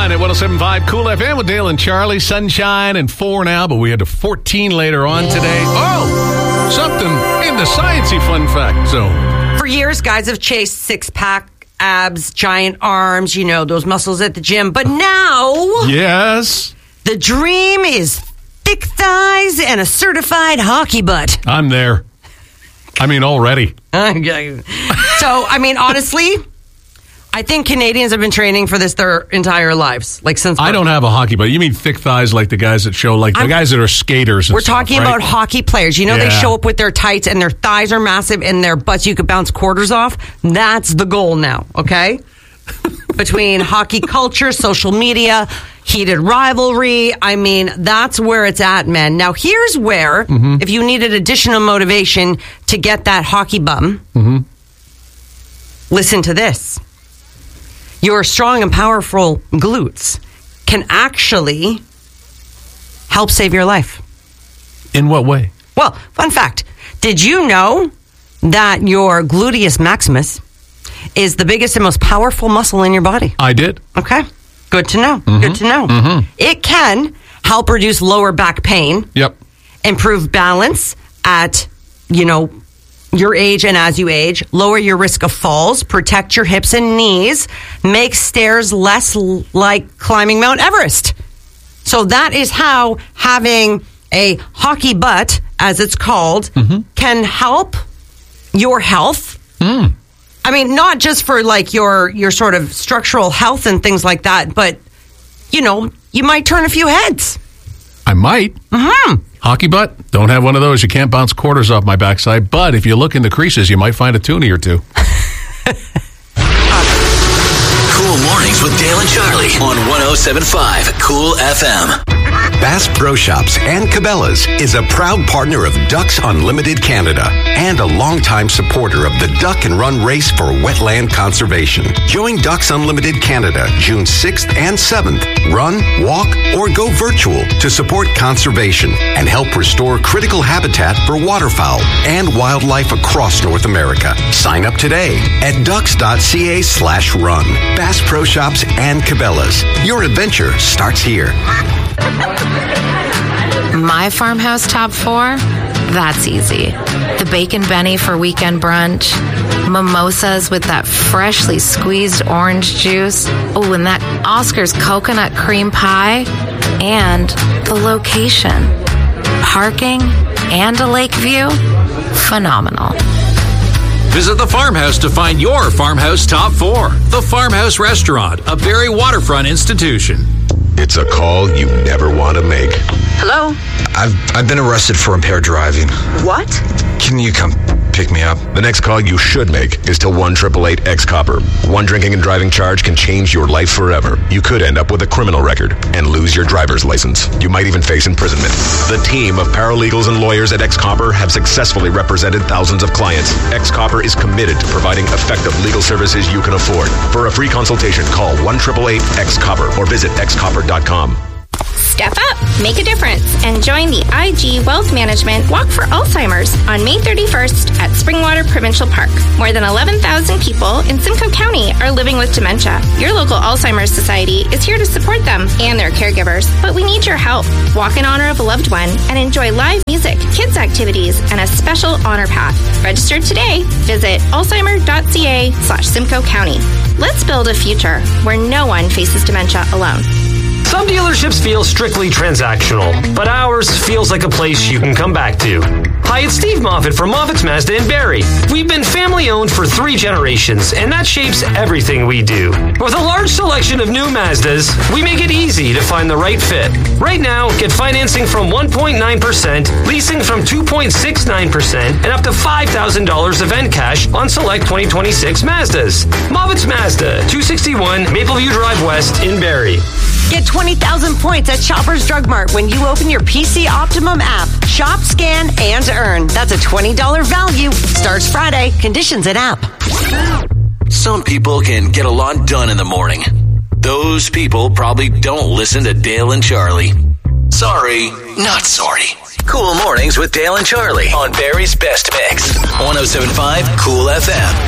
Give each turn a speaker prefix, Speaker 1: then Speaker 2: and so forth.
Speaker 1: at 107.5 Cool FM with Dale and Charlie. Sunshine and 4 now, but we had to 14 later on today. Oh, something in the sciencey fun fact zone.
Speaker 2: For years, guys have chased six-pack abs, giant arms, you know, those muscles at the gym. But now...
Speaker 1: Yes?
Speaker 2: The dream is thick thighs and a certified hockey butt.
Speaker 1: I'm there. I mean, already.
Speaker 2: So, I mean, honestly... I think Canadians have been training for this their entire lives, like since birth.
Speaker 1: I don't have a hockey butt. You mean thick thighs like the guys that show, like the guys that are skaters and
Speaker 2: We're talking about hockey players. You know, they show up with their tights and their thighs are massive and their butts you could bounce quarters off. That's the goal now, okay? Between hockey culture, social media, heated rivalry. I mean, that's where it's at, man. Now, here's where, if you needed additional motivation to get that hockey bum, listen to this. Your strong and powerful glutes can actually help save your life.
Speaker 1: In what way?
Speaker 2: Well, fun fact. Did you know that your gluteus maximus is the biggest and most powerful muscle in your body?
Speaker 1: I did.
Speaker 2: Okay. Good to know. Good to know. It can help reduce lower back pain.
Speaker 1: Yep.
Speaker 2: Improve balance at, you know, your age and as you age, lower your risk of falls, protect your hips and knees, make stairs less like climbing Mount Everest. So that is how having a hockey butt, as it's called, can help your health. I mean, not just for like your sort of structural health and things like that, but, you know, you might turn a few heads.
Speaker 1: I might. Hockey butt? Don't have one of those. You can't bounce quarters off my backside. But if you look in the creases, you might find a toonie or two.
Speaker 3: Cool Mornings with Dale and Charlie on 107.5 Cool FM.
Speaker 4: Bass Pro Shops and Cabela's is a proud partner of Ducks Unlimited Canada and a longtime supporter of the Duck and Run Race for Wetland Conservation. Join Ducks Unlimited Canada June 6th and 7th. Run, walk, or go virtual to support conservation and help restore critical habitat for waterfowl and wildlife across North America. Sign up today at ducks.ca/run. Bass Pro Shops and Cabela's. Your adventure starts here.
Speaker 5: My farmhouse top 4? That's easy. The Bacon Benny for weekend brunch, mimosas with that freshly squeezed orange juice, oh, and that Oscar's coconut cream pie, and the location. Parking and a lake view? Phenomenal.
Speaker 6: Visit the Farmhouse to find your Farmhouse Top 4. The Farmhouse Restaurant, a Barrie waterfront institution.
Speaker 7: It's a call you never want to make.
Speaker 8: Hello?
Speaker 7: I've been arrested for impaired driving.
Speaker 8: What?
Speaker 7: Can you come pick me up? The next call you should make is to 1-888-X-Copper. One drinking and driving charge can change your life forever. You could end up with a criminal record and lose your driver's license. You might even face imprisonment. The team of paralegals and lawyers at X-Copper have successfully represented thousands of clients. X-Copper is committed to providing effective legal services you can afford. For a free consultation, call 1-888-X-Copper or visit xcopper.com.
Speaker 9: Step up, make a difference, and join the IG Wealth Management Walk for Alzheimer's on May 31st at Springwater Provincial Park. More than 11,000 people in Simcoe County are living with dementia. Your local Alzheimer's Society is here to support them and their caregivers, but we need your help. Walk in honor of a loved one and enjoy live music, kids' activities, and a special honor path. Register today. Visit alzheimer.ca/Simcoe County. Let's build a future where no one faces dementia alone.
Speaker 10: Some dealerships feel strictly transactional, but ours feels like a place you can come back to. Hi, it's Steve Moffitt from Moffitt's Mazda in Barrie. We've been family-owned for 3 generations, and that shapes everything we do. With a large selection of new Mazdas, we make it easy to find the right fit. Right now, get financing from 1.9%, leasing from 2.69%, and up to $5,000 event cash on select 2026 Mazdas. Moffitt's Mazda, 261 Mapleview Drive West in Barrie.
Speaker 2: Get 20,000 points at Shoppers Drug Mart when you open your PC Optimum app. Shop, scan, and earn. That's a $20 value. Starts Friday. Conditions at app.
Speaker 3: Some people can get a lot done in the morning. Those people probably don't listen to Dale and Charlie. Sorry, not sorry. Cool Mornings with Dale and Charlie on Barrie's Best Mix. 107.5 Cool FM.